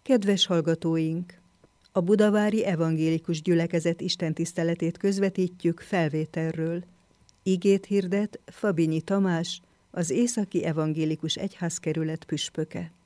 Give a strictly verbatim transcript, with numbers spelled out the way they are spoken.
Kedves hallgatóink! A budavári evangélikus gyülekezet istentiszteletét közvetítjük felvételről. Igét hirdet Fabinyi Tamás, az Északi Evangélikus Egyházkerület püspöke.